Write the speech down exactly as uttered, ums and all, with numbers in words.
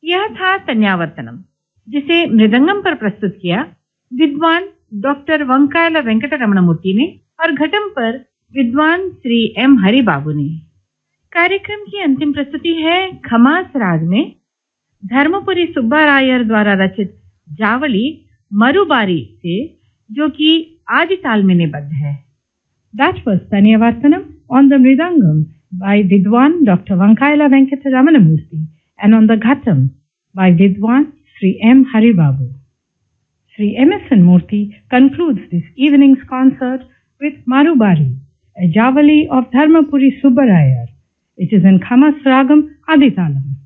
यह था तन्यावर्तनम, जिसे मृदंगम पर प्रस्तुत किया विद्वान डॉक्टर वंकायला वेंकट रमण मूर्ति ने और घटम पर विद्वान श्री एम हरिबाबू ने। कार्यक्रम की अंतिम प्रस्तुति है खमास राग में धर्मपुरी सुब्बारायर द्वारा रचित जावली मरुबारी से, जो कि आदि ताल में निबद्ध है। That was Tanyavartanam on the Mridangam by Vidwan Doctor Vankaila Venkata Ramanamurthy and on the Ghatam by Vidwan Sri M. Haribabu. Sri M S N Murthy concludes this evening's concert with Marubari, a Javali of Dharmapuri Subbarayar. It is in Khamas Ragam Aditalam.